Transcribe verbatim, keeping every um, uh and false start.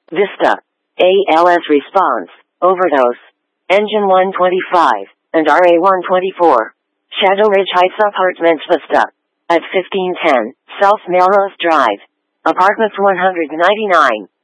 Vista. A L S response. Overdose. Engine one twenty-five. And R A one twenty-four. Shadow Ridge Heights Apartments Vista. At fifteen ten, South Melrose Drive. Apartments one ninety-nine.